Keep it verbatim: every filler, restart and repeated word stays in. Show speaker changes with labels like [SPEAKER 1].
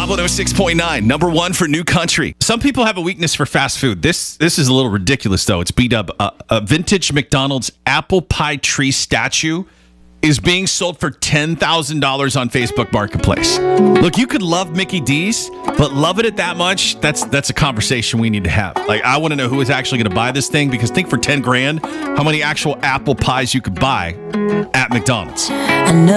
[SPEAKER 1] Job one oh six point nine, number one for New Country. Some people have a weakness for fast food. This this is a little ridiculous, though. It's B-Dub. Uh, a vintage McDonald's apple pie tree statue is being sold for ten thousand dollars on Facebook Marketplace. Look, you could love Mickey D's, but love it at that much, that's that's a conversation we need to have. Like, I want to know who is actually going to buy this thing, because think for ten grand, how many actual apple pies you could buy at McDonald's.
[SPEAKER 2] I know